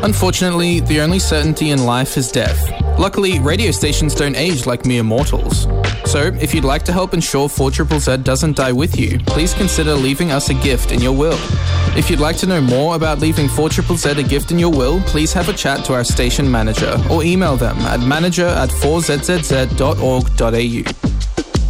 Unfortunately, the only certainty in life is death. Luckily, radio stations don't age like mere mortals. So, if you'd like to help ensure 4ZZZ doesn't die with you, please consider leaving us a gift in your will. If you'd like to know more about leaving 4ZZZ a gift in your will, please have a chat to our station manager or email them at manager@4zzz.org.au.